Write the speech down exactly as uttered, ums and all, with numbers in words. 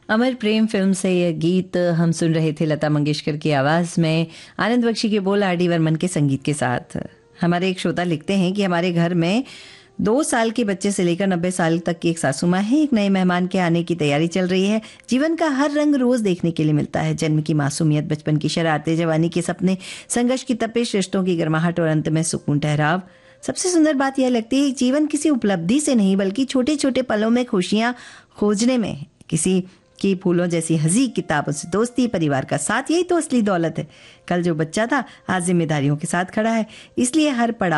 अमर प्रेम film से यह गीत हम सुन रहे थे लता मंगेशकर की आवाज़ में, आनंद बख्शी के बोल, आर डी बर्मन के संगीत के साथ। हमारे एक श्रोता लिखते हैं कि हमारे घर में दो साल के बच्चे से लेकर नब्बे साल तक की एक सासू माँ है। एक नए मेहमान के आने की तैयारी चल रही है। जीवन का हर रंग रोज देखने के लिए मिलता है। जन्म की मासूमियत, बचपन की शरारतें, जवानी के सपने, संघर्ष की तपिश, रिश्तों की गर्माहट और अंत में सुकून ठहराव। सबसे सुंदर बात यह लगती है कि जीवन किसी उपलब्धि से नहीं बल्कि छोटे छोटे पलों में खुशियां खोजने में है। किसी की फूलों जैसी हंसी, किताबों से दोस्ती, परिवार का साथ, यही तो असली दौलत है। कल जो बच्चा था आज जिम्मेदारियों के साथ खड़ा है। इसलिए हर पड़ाव